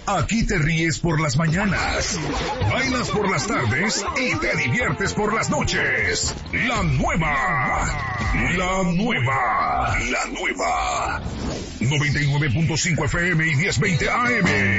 Aquí te ríes por las mañanas, bailas por las tardes y te diviertes por las noches. La nueva 99.5 FM y 1020 AM.